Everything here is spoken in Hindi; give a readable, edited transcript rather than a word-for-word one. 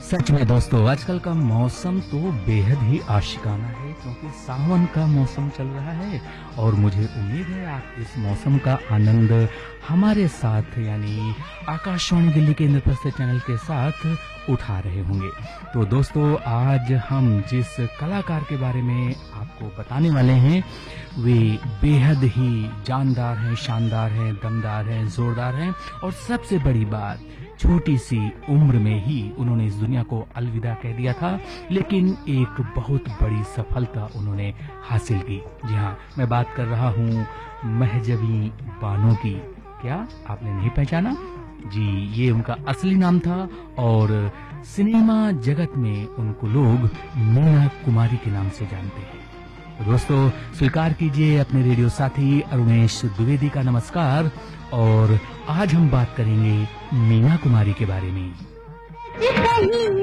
सच में दोस्तों, आजकल का मौसम तो बेहद ही आशिकाना है क्योंकि सावन का मौसम चल रहा है और मुझे उम्मीद है आप इस मौसम का आनंद हमारे साथ यानी आकाशवाणी दिल्ली के इंद्रप्रस्थ चैनल के साथ उठा रहे होंगे। तो दोस्तों, आज हम जिस कलाकार के बारे में आपको बताने वाले हैं वे बेहद ही जानदार हैं, शानदार हैं, दमदार हैं, जोरदार हैं और सबसे बड़ी बात, छोटी सी उम्र में ही उन्होंने इस दुनिया को अलविदा कह दिया था, लेकिन एक बहुत बड़ी सफलता उन्होंने हासिल की। जी हाँ, मैं बात कर रहा हूँ महजबी बानो की। क्या आपने नहीं पहचाना? जी, ये उनका असली नाम था और सिनेमा जगत में उनको लोग मीना कुमारी के नाम से जानते हैं। तो दोस्तों, स्वीकार कीजिए अपने रेडियो साथी अरुणेश द्विवेदी का नमस्कार और आज हम बात करेंगे मीना कुमारी के बारे में।